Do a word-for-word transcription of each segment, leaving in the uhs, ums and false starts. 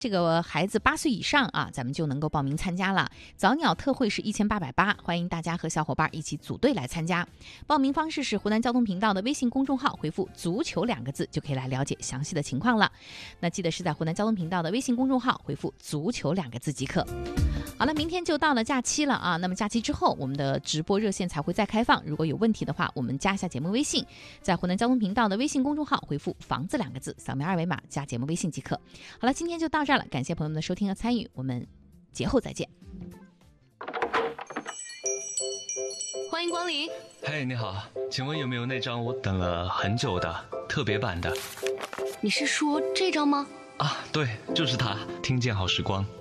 这个孩子八岁以上啊，咱们就能够报名参加了。早鸟特惠是一千八百八，欢迎大家和小伙伴一起组队来参加。报名方式是湖南交通频道的微信公众号回复足球两个字就可以来了解详细的情况了。那记得是在湖南交通频道的微信公众号回复足球两个字即可。好了，明天就到了假期了啊，那么假期之后我们的直播热线才会再开放，如果有问题的话，我们加一下节目微信，在湖南交通频道的微信公众号回复房子两个字，扫描二维码加节目微信即可。好了，今天就到这儿了，感谢朋友们的收听和参与，我们节后再见。 欢迎光临。 嘿，你好，请问有没有那张我等了很久的特别版的？ 你是说这张吗？ 啊，对，就是它，听见好时光。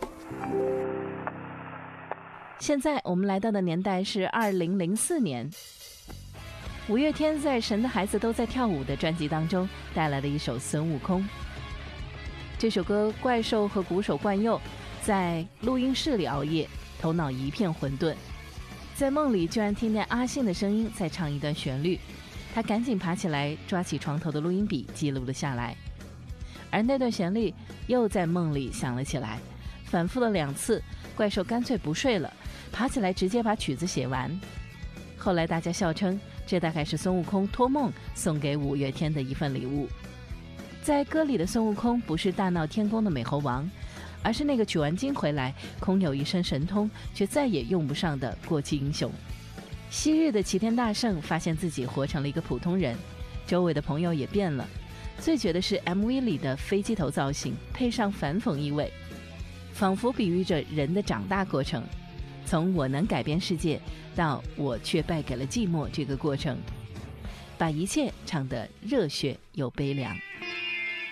现在我们来到的年代是二零零四年，五月天在《神的孩子都在跳舞》的专辑当中带来的一首《孙悟空》。这首歌，怪兽和鼓手冠佑在录音室里熬夜，头脑一片混沌，在梦里居然听见阿信的声音在唱一段旋律，他赶紧爬起来，抓起床头的录音笔记录了下来。而那段旋律又在梦里响了起来，反复了两次，怪兽干脆不睡了，爬起来直接把曲子写完。后来大家笑称，这大概是孙悟空托梦送给五月天的一份礼物。在歌里的孙悟空不是大闹天宫的美猴王，而是那个取完经回来空有一身神通却再也用不上的过气英雄。昔日的齐天大圣发现自己活成了一个普通人，周围的朋友也变了。最绝的是 M V 里的飞机头造型配上反讽意味，仿佛比喻着人的长大过程，从我能改变世界到我却败给了寂寞这个过程，把一切唱得热血又悲凉。